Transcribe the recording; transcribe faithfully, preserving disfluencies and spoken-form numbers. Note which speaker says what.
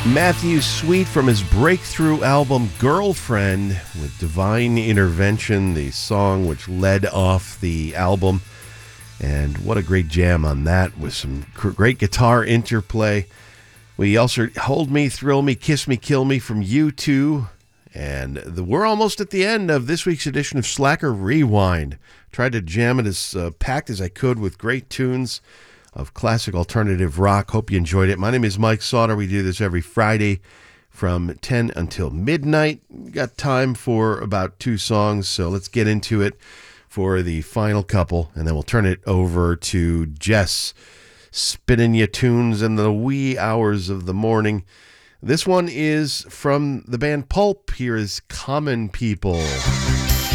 Speaker 1: Matthew Sweet from his breakthrough album Girlfriend with Divine Intervention, the song which led off the album. And what a great jam on that with some great guitar interplay. We also Hold Me, Thrill Me, Kiss Me, Kill Me from U two. And the, we're almost at the end of this week's edition of Slacker Rewind. Tried to jam it as uh, packed as I could with great tunes of classic alternative rock. Hope you enjoyed it. My name is Mike Sauter. We do this every Friday from ten until midnight. We got time for about two songs, so let's get into it for the final couple, and then we'll turn it over to Jess, spinning you tunes in the wee hours of the morning. This one is from the band Pulp. Here is Common People.